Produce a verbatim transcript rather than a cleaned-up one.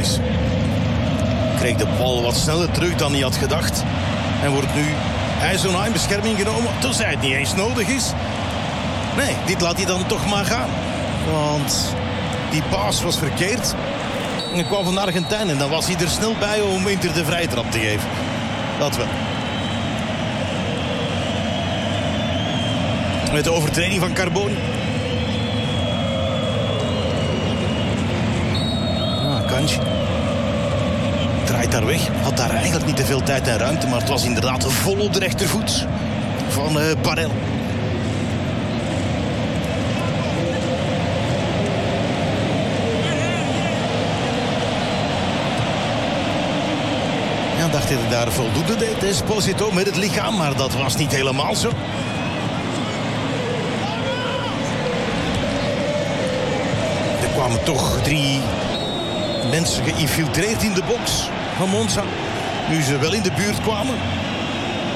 Martinez. Kreeg de bal wat sneller terug dan hij had gedacht. En wordt nu ijzerna in bescherming genomen. Terwijl het niet eens nodig is. Nee, dit laat hij dan toch maar gaan. Want die paas was verkeerd. En kwam van de Argentijn. En dan was hij er snel bij om Inter de vrije trap te geven. Dat wel. Met de overtreding van Carboni. Ah, Kanji. Draait daar weg. Had daar eigenlijk niet te veel tijd en ruimte. Maar het was inderdaad vol op de rechtervoet van uh, Barel. Ja, dacht hij dat daar voldoende deed. Esposito met het lichaam. Maar dat was niet helemaal zo. Er kwamen toch drie mensen geïnfiltreerd in de box van Monza. Nu ze wel in de buurt kwamen.